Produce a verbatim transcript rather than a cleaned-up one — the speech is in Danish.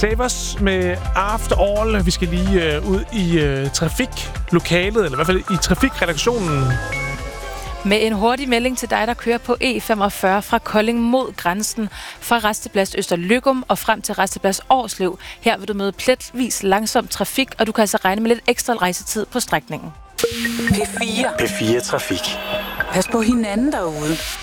Save os med After All. Vi skal lige øh, ud i øh, trafiklokalet, eller i hvert fald i trafikredaktionen. Med en hurtig melding til dig, der kører på E femogfyrre fra Kolding mod grænsen, fra Rasteplads Østerløgum og frem til Rasteplads Årslev. Her vil du møde pletvis langsom trafik, og du kan altså regne med lidt ekstra rejsetid på strækningen. P fire. P fire Trafik. Pas på hinanden derude.